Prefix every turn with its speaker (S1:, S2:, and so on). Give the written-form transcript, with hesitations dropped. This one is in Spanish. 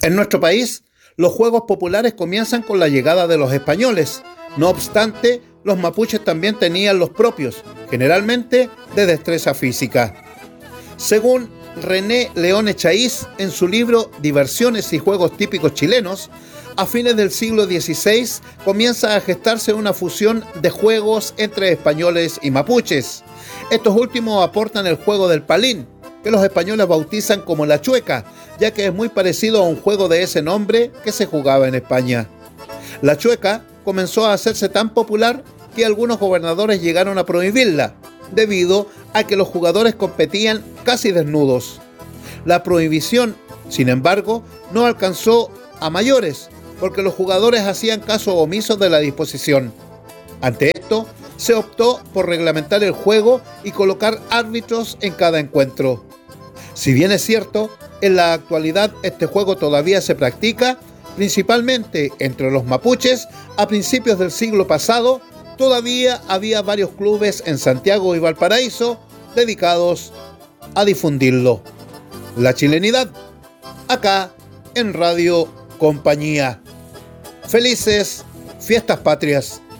S1: En nuestro país, los juegos populares comienzan con la llegada de los españoles. No obstante, los mapuches también tenían los propios, generalmente de destreza física. Según René León Echaíz, en su libro Diversiones y Juegos Típicos Chilenos, a fines del siglo XVI comienza a gestarse una fusión de juegos entre españoles y mapuches. Estos últimos aportan el juego del palín, que los españoles bautizan como la chueca, ya que es muy parecido a un juego de ese nombre que se jugaba en España. La chueca comenzó a hacerse tan popular que algunos gobernadores llegaron a prohibirla, debido a que los jugadores competían casi desnudos. La prohibición, sin embargo, no alcanzó a mayores, porque los jugadores hacían caso omiso de la disposición. Ante esto, se optó por reglamentar el juego y colocar árbitros en cada encuentro. Si bien es cierto, en la actualidad este juego todavía se practica, principalmente entre los mapuches. A principios del siglo pasado, todavía había varios clubes en Santiago y Valparaíso dedicados a difundirlo. La chilenidad, acá en Radio Compañía. Felices Fiestas Patrias.